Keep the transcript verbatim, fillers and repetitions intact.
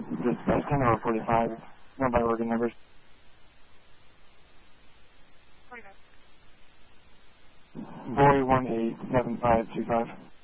Dispatch ten over forty-five. One by organ numbers. Boy one eight seven five two five.